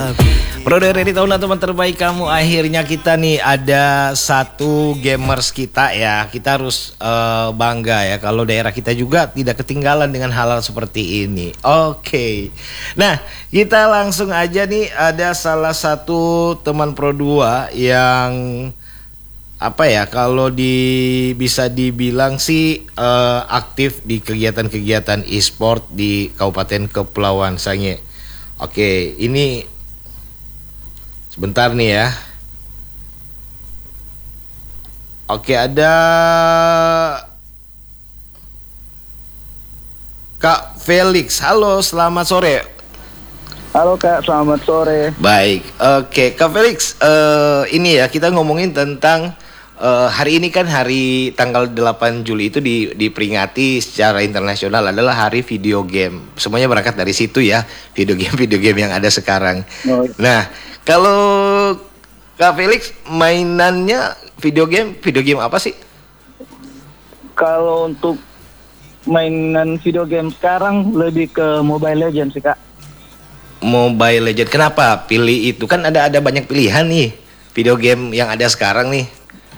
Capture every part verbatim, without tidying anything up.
Bro, dari tahun teman terbaik kamu, akhirnya kita nih ada satu gamers kita ya. Kita harus uh, bangga ya kalau daerah kita juga tidak ketinggalan dengan hal-hal seperti ini. Oke, okay. Nah kita langsung aja nih, ada salah satu teman Pro dua yang apa ya, kalau di bisa dibilang sih uh, aktif di kegiatan-kegiatan e-sport di Kabupaten Kepulauan Sangihe. Oke, ini sebentar nih ya. Oke, ada Kak Felix. Halo, selamat sore. Halo Kak, selamat sore. Baik, oke Kak Felix, uh, ini ya kita ngomongin tentang uh, hari ini kan hari tanggal delapan Juli itu di, diperingati secara internasional adalah hari video game. Semuanya berangkat dari situ ya, video game-video game yang ada sekarang. Oh. Nah, kalau Kak Felix mainannya video game, video game apa sih? Kalau untuk mainan video game sekarang lebih ke Mobile Legends sih Kak. Mobile Legends, kenapa pilih itu? Kan ada ada banyak pilihan nih video game yang ada sekarang nih.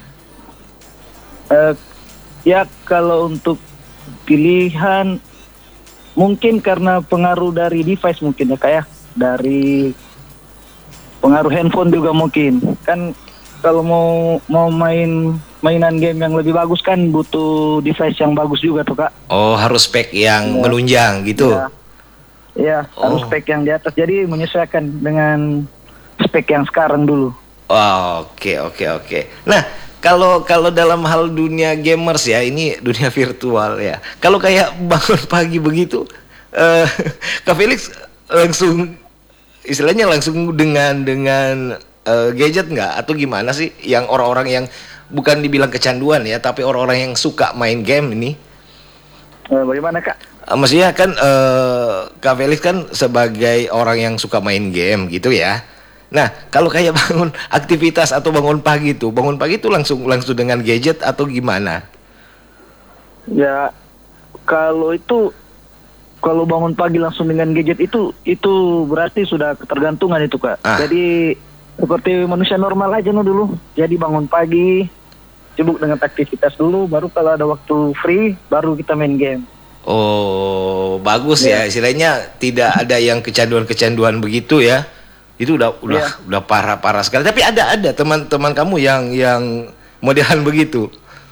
Uh, ya kalau untuk pilihan mungkin karena pengaruh dari device mungkin ya Kak ya, dari pengaruh handphone juga mungkin. Kan kalau mau mau main mainan game yang lebih bagus kan butuh device yang bagus juga tuh Kak. Oh, harus spek yang ya, menunjang gitu. Ya. Iya, oh. Harus spek yang di atas. Jadi menyesuaikan dengan spek yang sekarang dulu. Oh, oke oke oke. Nah, kalau kalau dalam hal dunia gamers ya, ini dunia virtual ya. Kalau kayak bangun pagi begitu, uh, Kak Felix langsung istilahnya langsung dengan dengan uh, gadget nggak, atau gimana sih? Yang orang-orang yang bukan dibilang kecanduan ya, tapi orang-orang yang suka main game ini. Uh, bagaimana Kak? Maksudnya kan uh, Kak Felix kan sebagai orang yang suka main game gitu ya. Nah, kalau kayak bangun aktivitas atau bangun pagi tuh, bangun pagi tuh langsung langsung dengan gadget atau gimana? Ya, kalau itu kalau bangun pagi langsung dengan gadget itu itu berarti sudah ketergantungan itu Kak. Ah. Jadi seperti manusia normal aja no dulu. Jadi bangun pagi, sibuk dengan aktivitas dulu, baru kalau ada waktu free baru kita main game. Oh, bagus ya. ya. Istilahnya tidak ada yang kecanduan-kecanduan begitu ya. Itu udah udah ya. udah parah-parah sekali. Tapi ada ada teman-teman kamu yang yang modelan begitu.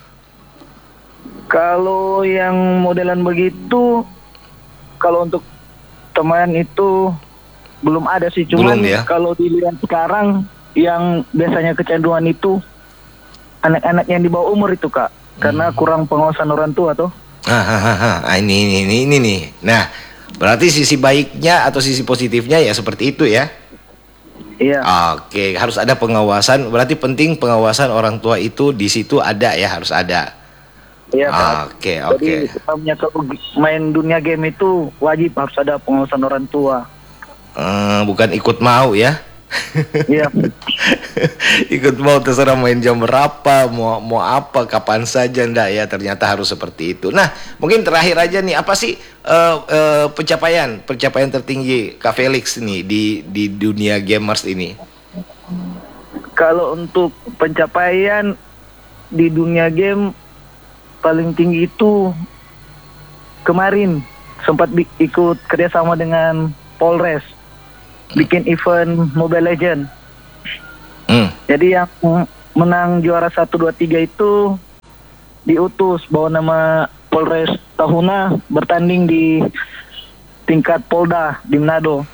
Kalau yang modelan begitu, kalau untuk teman itu belum ada sih. Cuman belum, ya? Kalau dilihat sekarang yang biasanya kecanduan itu anak-anak yang di bawah umur itu Kak. Karena hmm. kurang pengawasan orang tua tuh. Ah, ah, ah, ah. Ini, ini, ini, ini nih. Nah, berarti sisi baiknya atau sisi positifnya ya seperti itu ya? Iya. Oke, harus ada pengawasan. Berarti penting pengawasan orang tua itu di situ ada ya, harus ada. Iya. Oke, oke. Jadi namanya kalau main dunia game itu wajib harus ada pengawasan orang tua. Hmm, bukan ikut mau ya? Iya. Ikut mau terserah main jam berapa, mau mau apa, kapan saja ndak ya, ternyata harus seperti itu. Nah, mungkin terakhir aja nih, apa sih uh, uh, pencapaian pencapaian tertinggi Kak Felix nih di di dunia gamers ini? Kalau untuk pencapaian di dunia game paling tinggi itu kemarin sempat ikut kerjasama dengan Polres. Bikin event Mobile Legends. Hmm. Jadi yang menang juara satu, dua, tiga itu diutus bawa nama Polres Tahuna bertanding di tingkat Polda di Manado.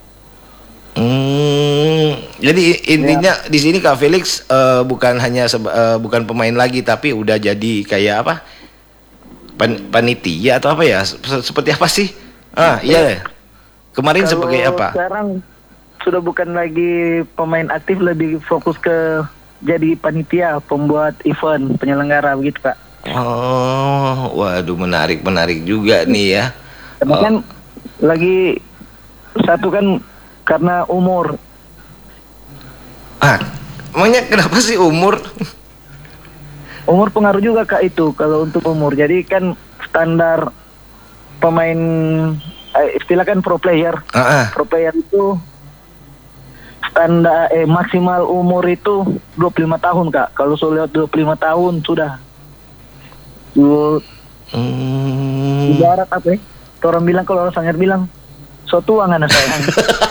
Hmm. Jadi intinya ya. Di sini Kak Felix uh, bukan hanya uh, bukan pemain lagi, tapi udah jadi kayak apa? Pan panitia atau apa ya? Seperti apa sih? Ah, iya. Ya. Kemarin kalau sebagai apa? Sekarang sudah bukan lagi pemain aktif, lebih fokus ke jadi panitia, pembuat event, penyelenggara begitu Kak. Oh, waduh, menarik menarik juga nih ya. Karena oh. kan lagi satu kan karena umur. Ah, emangnya kenapa sih umur? Umur pengaruh juga Kak itu kalau untuk umur. Jadi kan standar pemain eh, istilah kan pro player. Uh-uh. Pro player itu standar eh maksimal umur itu dua puluh lima tahun Kak. Kalau sudah lewat dua puluh lima tahun sudah. Tuh, Hmm. ibarat apa ya? Orang bilang kalau orang sangat bilang so tua ngana sayang.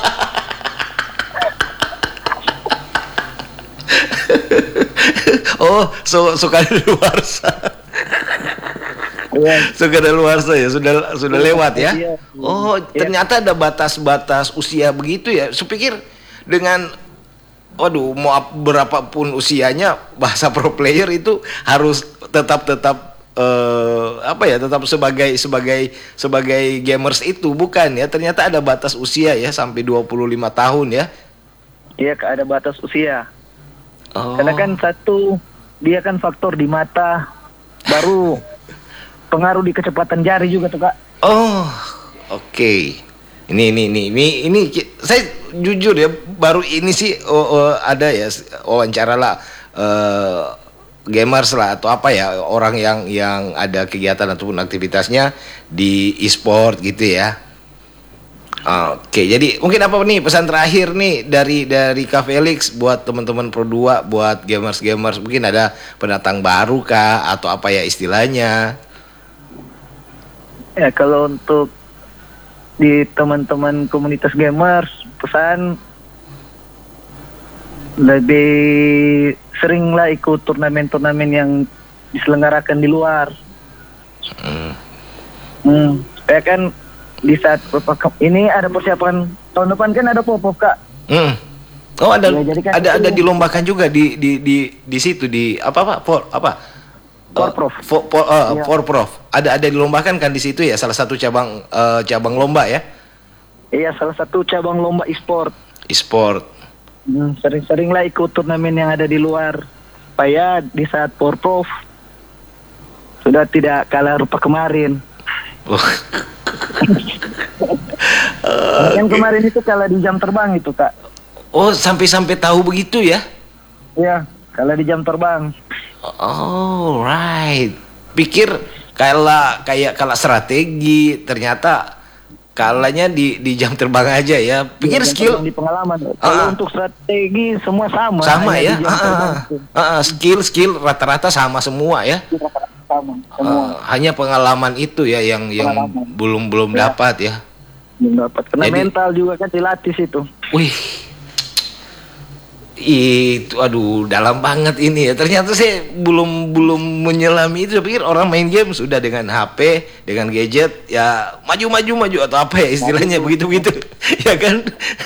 Oh, so suka di luar sana. Iya. Suka di luar sana ya, sudah sudah lewat ya. Iya. Oh, Iya. ternyata ada batas-batas usia begitu ya. Supikir dengan waduh, mau ap- berapapun usianya, bahasa pro player itu harus tetap tetap eh, apa ya, tetap sebagai sebagai sebagai gamers itu, bukan ya? Ternyata ada batas usia ya, sampai dua puluh lima tahun ya. Iya Kak, ada batas usia. Oh. Karena kan satu dia kan faktor di mata, baru pengaruh di kecepatan jari juga tuh Kak. Oh, oke. Ini ini ini ini ini ki- saya jujur ya, baru ini sih oh, oh, ada ya s- wawancara lah eh, gamers lah atau apa ya, orang yang yang ada kegiatan ataupun aktivitasnya di e-sport gitu ya. Oke, jadi mungkin apa nih pesan terakhir nih dari dari Kak Felix buat teman-teman Pro dua, buat gamers-gamers, mungkin ada pendatang baru kah atau apa ya istilahnya? Ya kalau untuk di teman-teman komunitas gamers, pesan lebih seringlah ikut turnamen-turnamen yang diselenggarakan di luar. Hmm. Hmm, supaya kan di saat ini ada persiapan tahun depan kan ada pop-up Kak. Hmm. Oh, ada Ya, jadi kan ada itu- ada dilombakan juga di di di di situ di apa Pak? For apa? Porprov. Uh, for, for, uh, Iya. Porprov. Ada ada dilombakan kan di situ ya, salah satu cabang uh, cabang lomba ya. Iya, salah satu cabang lomba e-sport. E-sport. Hmm, sering-seringlah ikut turnamen yang ada di luar supaya di saat Porprov sudah tidak kalah rupa kemarin. Oh. Yang kemarin itu kalah di jam terbang itu Kak. Oh, sampai-sampai tahu begitu ya? Iya, kalah di jam terbang. Oh, right. Pikir kalah kayak kalah strategi, ternyata kalahnya di di jam terbang aja ya. Pikir Jam skill terbang di pengalaman. Ah, Kalau ah. untuk strategi semua sama. sama hanya ya. di jam Ah, ah, terbang ah. itu. Ah, ah, skill skill rata-rata sama semua ya. Sama semua. Eh, hanya pengalaman itu ya yang yang Pengalaman. belum belum Ya. dapat ya. Belum dapat. Karena Jadi- mental juga kan dilatih situ. Wih, itu aduh dalam banget ini ya. Ternyata saya belum belum menyelami itu. Saya pikir orang main game sudah dengan H P, dengan gadget ya maju maju maju atau apa ya istilahnya begitu begitu ya kan.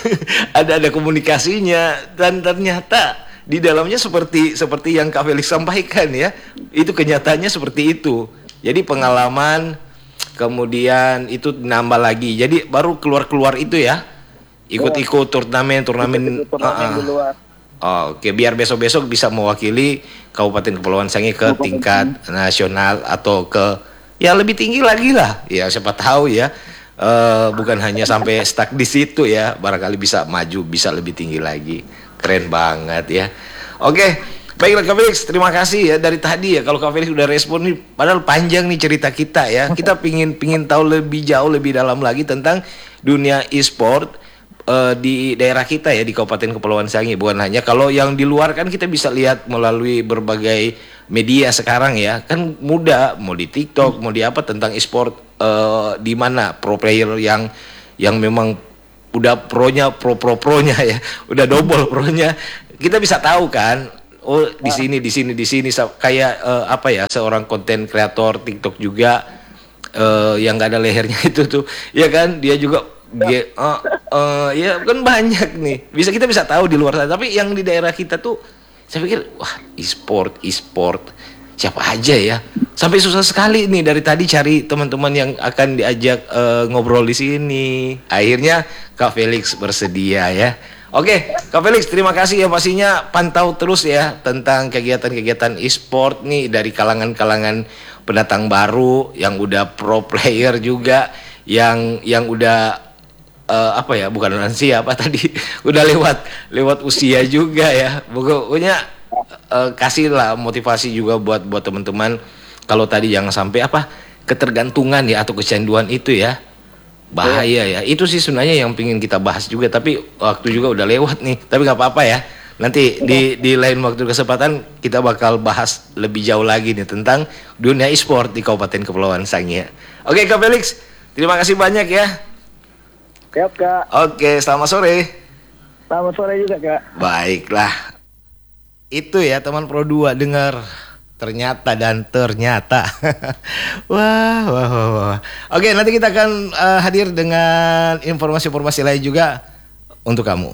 ada ada komunikasinya dan ternyata di dalamnya seperti seperti yang Kak Felix sampaikan ya. Itu kenyataannya seperti itu. Jadi pengalaman kemudian itu nambah lagi. Jadi baru keluar-keluar itu ya. Ikut-ikut turnamen turnamen. Ikut turnamen ah, di ah. luar. Oh, oke, biar besok-besok bisa mewakili Kabupaten Kepulauan Sangihe ke tingkat nasional atau ke ya lebih tinggi lagi lah. Ya siapa tahu ya. Eh, bukan hanya sampai stuck di situ ya, barangkali bisa maju, bisa lebih tinggi lagi. Keren banget ya. Oke, baiklah Kak Felix, terima kasih ya dari tadi ya. Kalau Kak Felix udah respon nih, padahal panjang nih cerita kita ya. Kita pingin pingin tahu lebih jauh, lebih dalam lagi tentang dunia e-sport eh, di daerah kita ya, di Kabupaten Kepulauan Sangihe. Bukan hanya kalau yang di luar kan kita bisa lihat melalui berbagai media sekarang ya, kan mudah, mau di TikTok, mau di apa tentang e-sport, eh, di mana pro player yang yang memang udah pronya pro pro pronya ya, udah double pronya, kita bisa tahu kan. Oh di sini di sini di sini Sa- kayak eh, apa ya, seorang konten kreator TikTok juga eh, yang gak ada lehernya itu tuh ya kan, dia juga ge- eh, eh, ya kan banyak nih, bisa kita bisa tahu di luar sana. Tapi yang di daerah kita tuh saya pikir wah e-sport e-sport siapa aja ya, sampai susah sekali nih dari tadi cari teman-teman yang akan diajak eh, ngobrol di sini. Akhirnya Kak Felix bersedia ya. Oke, Kak Felix, terima kasih ya, pastinya pantau terus ya tentang kegiatan-kegiatan e-sport nih dari kalangan-kalangan pendatang baru yang udah pro player juga, yang yang udah eh, apa ya, bukan lansia apa tadi, udah lewat lewat usia juga ya. Pokoknya eh, kasihlah motivasi juga buat buat teman-teman. Kalau tadi jangan sampai apa ketergantungan ya atau kecanduan itu ya. Bahaya ya. Itu sih sebenarnya yang pingin kita bahas juga, tapi waktu juga udah lewat nih. Tapi nggak apa-apa ya. Nanti di di lain waktu kesempatan kita bakal bahas lebih jauh lagi nih tentang dunia e-sport di Kabupaten Kepulauan Sangihe. Oke Kak Felix, terima kasih banyak ya. Siap Kak. Oke, selamat sore. Selamat sore juga Kak. Baiklah. Itu ya teman Pro dua, dengar ternyata dan ternyata. wah, wah, wah, wah. Oke, nanti kita akan uh, hadir dengan informasi-informasi lain juga untuk kamu.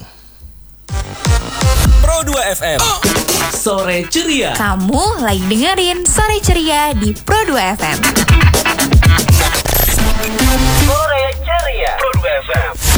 Pro dua F M. Sore ceria. Kamu lagi dengerin Sore Ceria di Pro dua F M. Sore ceria. Pro dua F M.